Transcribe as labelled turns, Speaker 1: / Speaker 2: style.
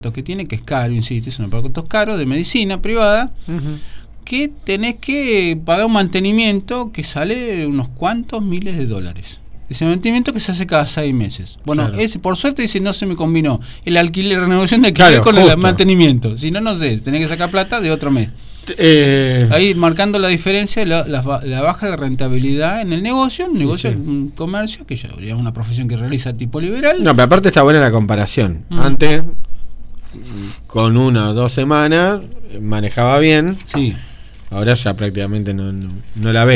Speaker 1: que tiene, que es caro, insisto, es un aparato caro de medicina privada, que tenés que pagar un mantenimiento que sale unos cuantos miles de dólares. Ese mantenimiento que se hace cada 6 meses. Bueno, claro. Ese por suerte dice no se me combinó el alquiler, la renovación de alquiler con el mantenimiento. Si no, no sé, tenés que sacar plata de otro mes. Ahí marcando la diferencia, la baja de rentabilidad en el negocio, un comercio que ya es una profesión que realiza tipo liberal.
Speaker 2: No, pero aparte está buena la comparación. Antes, con 1 o 2 semanas, manejaba bien.
Speaker 1: Sí.
Speaker 2: Ahora ya prácticamente no la ves.